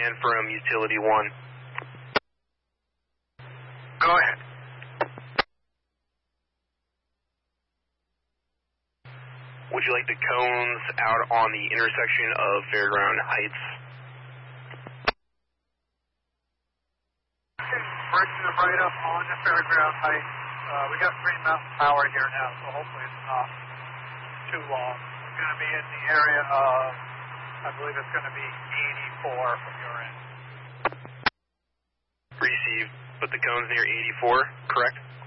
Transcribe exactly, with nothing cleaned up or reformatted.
and from Utility one. Go ahead. Would you like the cones out on the intersection of Fairground Heights? Bring them right up on the Fairground Heights. Uh, we got Green Mountain Power here now, so hopefully it's not too long. It's going to be in the area of, I believe it's going to be eighty-four from your end. Received, but the cone's near eighty-four, correct?